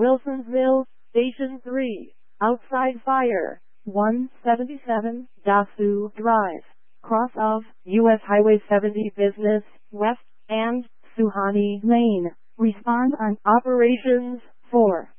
Wilsonville, Station 3, outside fire, 177, Dasu Drive, cross of U.S. Highway 70 Business, West, and Suhani Lane. Respond on Operations 4.